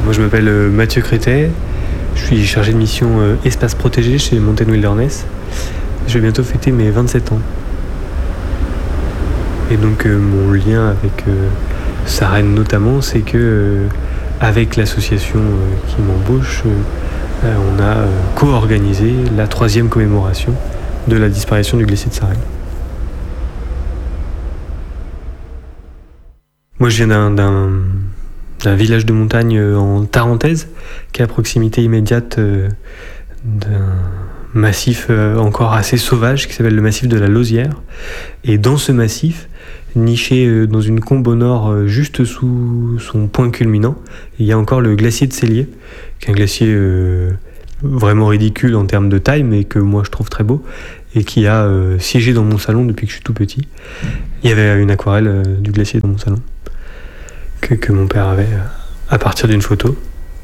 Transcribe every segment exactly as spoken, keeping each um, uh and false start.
Moi je m'appelle euh, Mathieu Crétet, je suis chargé de mission euh, espace protégé chez Mountain Wilderness. Je vais bientôt fêter mes vingt-sept ans. Et donc euh, mon lien avec euh, Sarenne notamment, c'est que euh, avec l'association euh, qui m'embauche, euh, euh, on a euh, co-organisé la troisième commémoration de la disparition du glacier de Sarenne. Moi je viens d'un, d'un, d'un village de montagne en Tarentaise, qui est à proximité immédiate euh, d'un massif euh, encore assez sauvage qui s'appelle le massif de la Lausière. Et dans ce massif, niché euh, dans une combe au nord, euh, juste sous son point culminant, il y a encore le glacier de Cellier, qui est un glacier euh, vraiment ridicule en termes de taille, mais que moi je trouve très beau, et qui a euh, siégé dans mon salon depuis que je suis tout petit. Il y avait une aquarelle euh, du glacier dans mon salon, que, que mon père avait euh, à partir d'une photo.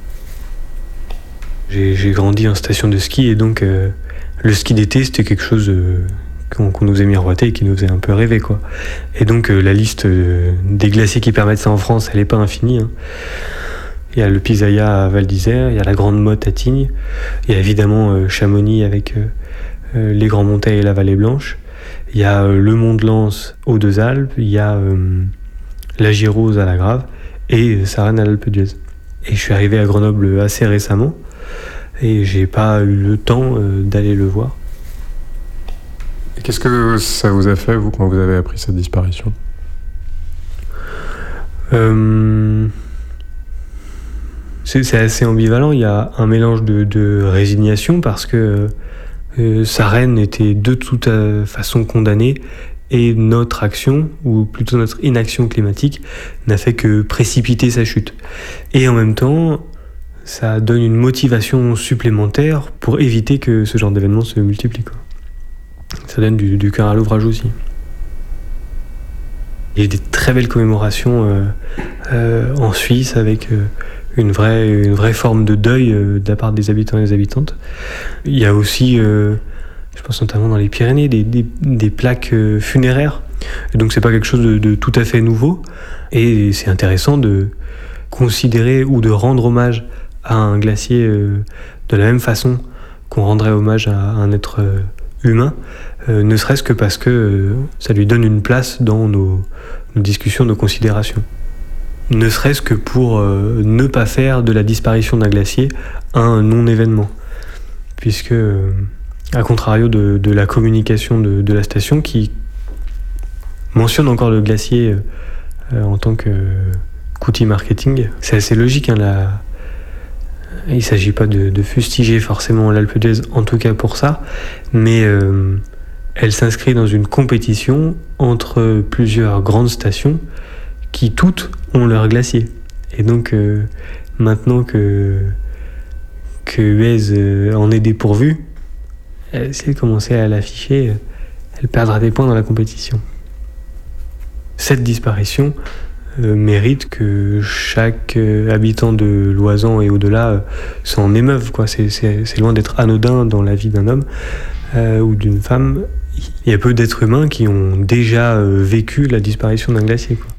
J'ai, j'ai grandi en station de ski, et donc euh, le ski d'été c'était quelque chose euh, qu'on, qu'on nous faisait miroiter et qui nous faisait un peu rêver, quoi. Et donc euh, la liste euh, des glaciers qui permettent ça en France, elle n'est pas infinie, hein. Il y a le Pisaya à Val d'Isère, il y a la Grande Motte à Tignes, il y a évidemment euh, Chamonix avec euh, euh, les Grands Montets et la Vallée Blanche, il y a euh, le Mont de Lens aux Deux Alpes, il y a euh, la Girose à la Grave et euh, Sarenne à l'Alpe d'Huez. Et je suis arrivé à Grenoble assez récemment et j'ai pas eu le temps euh, d'aller le voir. Et qu'est-ce que ça vous a fait, vous, quand vous avez appris cette disparition ? euh... c'est, c'est assez ambivalent. Il y a un mélange de, de résignation parce que euh, Sarenne était de toute façon condamnée et notre action, ou plutôt notre inaction climatique, n'a fait que précipiter sa chute. Et en même temps, ça donne une motivation supplémentaire pour éviter que ce genre d'événement se multiplie, quoi. Ça donne du, du cœur à l'ouvrage aussi. Il y a des très belles commémorations euh, euh, en Suisse avec euh, une, vraie, une vraie forme de deuil euh, de la part des habitants et des habitantes. Il y a aussi, euh, je pense notamment dans les Pyrénées, des, des, des plaques euh, funéraires. Et donc c'est pas quelque chose de, de tout à fait nouveau. Et c'est intéressant de considérer ou de rendre hommage à un glacier euh, de la même façon qu'on rendrait hommage à un être euh, humain, euh, ne serait-ce que parce que euh, ça lui donne une place dans nos, nos discussions, nos considérations. Ne serait-ce que pour euh, ne pas faire de la disparition d'un glacier un non-événement. Puisque, euh, à contrario de, de la communication de, de la station qui mentionne encore le glacier euh, en tant que, qu'outil marketing, c'est assez logique, hein, la... Il ne s'agit pas de, de fustiger forcément l'Alpe d'Huez, en tout cas pour ça, mais euh, elle s'inscrit dans une compétition entre plusieurs grandes stations qui toutes ont leur glacier. Et donc euh, maintenant que, que Huez euh, en est dépourvue, elle, si elle commençait à l'afficher, elle perdra des points dans la compétition. Cette disparition Euh, mérite que chaque euh, habitant de Loisan et au-delà euh, s'en émeuve, quoi. C'est, c'est, c'est loin d'être anodin dans la vie d'un homme euh, ou d'une femme. Il y a peu d'êtres humains qui ont déjà euh, vécu la disparition d'un glacier, quoi.